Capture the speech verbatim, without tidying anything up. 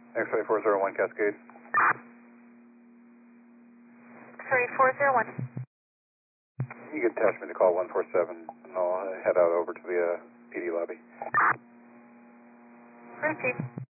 X-ray four zero one Cascade. X-ray four zero one. You can attach me to call one four seven, and I'll uh, head out over to the uh, P D lobby. Routine.